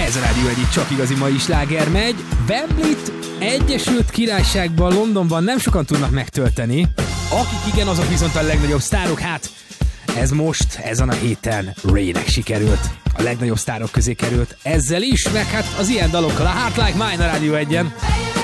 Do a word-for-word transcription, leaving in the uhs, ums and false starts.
Ez a Rádió egyik csak igazi mai sláger megy. Wembley-t Egyesült Királyságban, Londonban nem sokan tudnak megtölteni. Akik igen, azok viszont a legnagyobb sztárok. Hát ez most, ezen a héten Ray-nek sikerült. A legnagyobb sztárok közé került ezzel is, meg hát az ilyen dalokkal. A Heart Like Mine a Rádió egyen.